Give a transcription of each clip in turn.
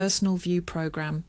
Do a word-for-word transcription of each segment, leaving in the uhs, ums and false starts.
Personal View programme.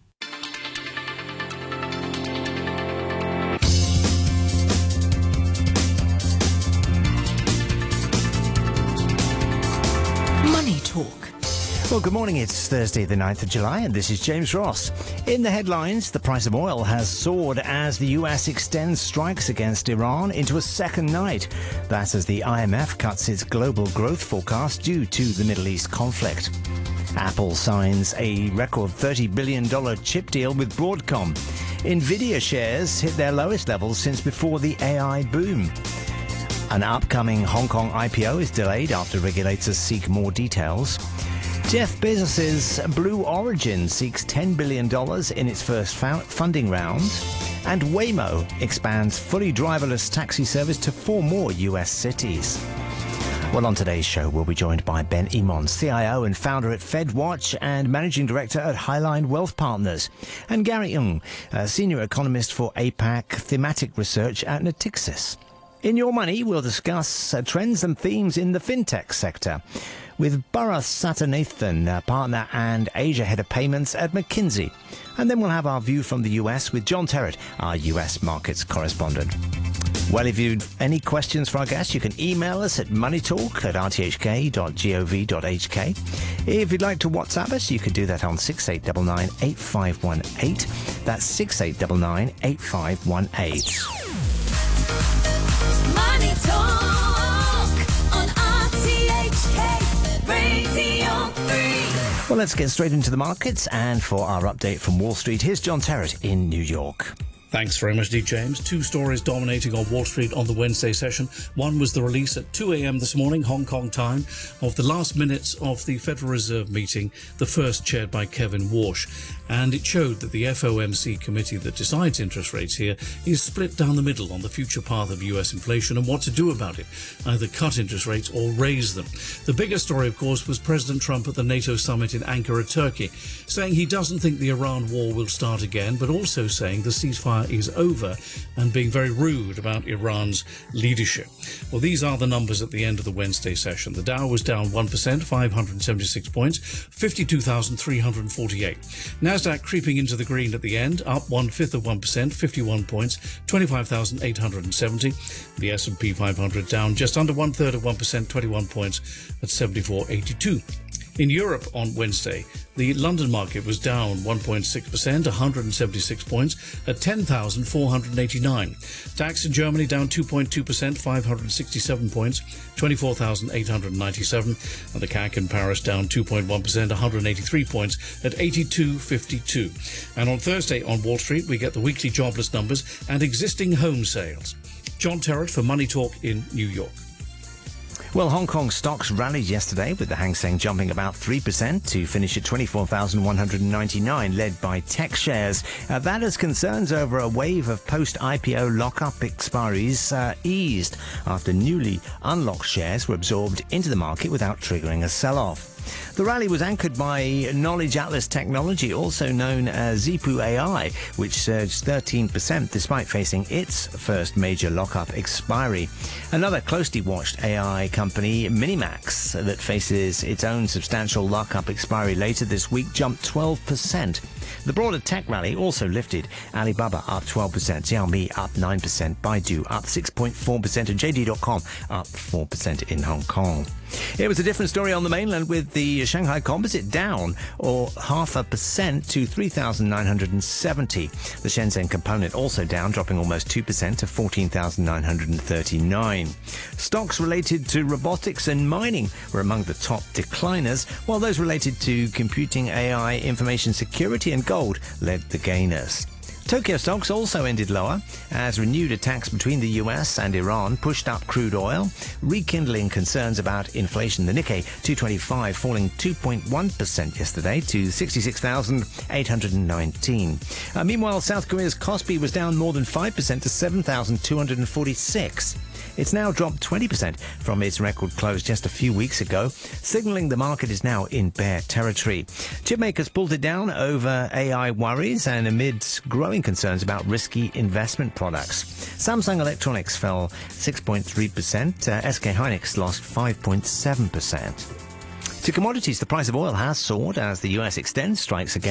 Money Talk. Well, good morning. It's Thursday, the ninth of July, and this is James Ross. In the headlines, the price of oil has soared as the U S extends strikes against Iran into a second night. That's as the I M F cuts its global growth forecast due to the Middle East conflict. Apple signs a record thirty billion dollars chip deal with Broadcom. Nvidia shares hit their lowest levels since before the A I boom. An upcoming Hong Kong I P O is delayed after regulators seek more details. Jeff Bezos's Blue Origin seeks ten billion dollars in its first funding round. And Waymo expands fully driverless taxi service to four more U S cities. Well, on today's show, we'll be joined by Ben Emon, C I O and founder at FedWatch and managing director at Highline Wealth Partners, and Gary Ng, a senior economist for APAC thematic research at Natixis. In Your Money, we'll discuss uh, trends and themes in the fintech sector with Bharat Satanathan, uh, partner and Asia head of payments at McKinsey. And then we'll have our view from the U S with John Terrett, our U S markets correspondent. Well, if you've any questions for our guests, you can email us at moneytalk at r t h k dot gov dot h k. If you'd like to WhatsApp us, you can do that on six eight nine nine, eight five one eight. That's six eight nine nine, eight five one eight. Money Talk on R T H K Radio three. Well, let's get straight into the markets, and for our update from Wall Street, here's John Terrett in New York. Thanks very much, D. James. Two stories dominating on Wall Street on the Wednesday session. One was the release at two a.m. this morning, Hong Kong time, of the last minutes of the Federal Reserve meeting, the first chaired by Kevin Warsh. And it showed that the F O M C committee that decides interest rates here is split down the middle on the future path of U S inflation and what to do about it, either cut interest rates or raise them. The biggest story, of course, was President Trump at the NATO summit in Ankara, Turkey, saying he doesn't think the Iran war will start again, but also saying the ceasefire is over and being very rude about Iran's leadership. Well, these are the numbers at the end of the Wednesday session. The Dow was down one percent, five hundred seventy-six points, fifty-two thousand three hundred forty-eight. Nasdaq creeping into the green at the end, up one-fifth of one percent, fifty-one points, twenty-five thousand eight hundred seventy. The S and P five hundred down just under one-third of one percent, twenty-one points at seventy-four eighty-two. In Europe on Wednesday, the London market was down one point six percent, one hundred seventy-six points, at ten thousand four hundred eighty-nine. DAX in Germany down two point two percent, five hundred sixty-seven points, twenty-four thousand eight hundred ninety-seven. And the C A C in Paris down two point one percent, one hundred eighty-three points, at eighty-two fifty-two. And on Thursday on Wall Street, we get the weekly jobless numbers and existing home sales. John Terrett for Money Talk in New York. Well, Hong Kong stocks rallied yesterday, with the Hang Seng jumping about three percent to finish at twenty-four thousand one hundred ninety-nine, led by tech shares. Uh, that as concerns over a wave of post-I P O lock-up expiries uh, eased after newly unlocked shares were absorbed into the market without triggering a sell-off. The rally was anchored by Knowledge Atlas Technology, also known as Zipu A I, which surged thirteen percent despite facing its first major lockup expiry. Another closely watched A I company, Minimax, that faces its own substantial lockup expiry later this week, jumped twelve percent. The broader tech rally also lifted Alibaba up twelve percent, Xiaomi up nine percent, Baidu up six point four percent, and J D dot com up four percent in Hong Kong. It was a different story on the mainland, with the Shanghai Composite down, or half a percent, to three thousand nine hundred seventy. The Shenzhen Component also down, dropping almost two percent to fourteen thousand nine hundred thirty-nine. Stocks related to robotics and mining were among the top decliners, while those related to computing, A I, information security and gold led the gainers. Tokyo stocks also ended lower as renewed attacks between the U S and Iran pushed up crude oil, rekindling concerns about inflation. The Nikkei two twenty-five falling two point one percent yesterday to sixty-six thousand eight hundred nineteen. Uh, meanwhile, South Korea's Kospi was down more than five percent to seven thousand two hundred forty-six. It's now dropped twenty percent from its record close just a few weeks ago, signaling the market is now in bear territory. Chipmakers pulled it down over A I worries and amid growing concerns about risky investment products. Samsung Electronics fell six point three percent. Uh, S K Hynix lost five point seven percent. To commodities, the price of oil has soared as the U S extends strikes against